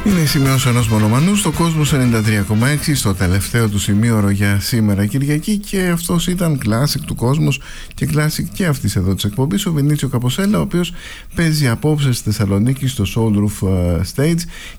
Είναι η σημειώση ενός μονομανού στο Κόσμος 93,6 στο τελευταίο του σημείωρο για σήμερα Κυριακή, και αυτός ήταν classic του Κόσμος και classic και αυτής εδώ της εκπομπής, ο Βινίτσιο Καποσέλα, ο οποίος παίζει απόψε στη Θεσσαλονίκη στο Soul Roof Stage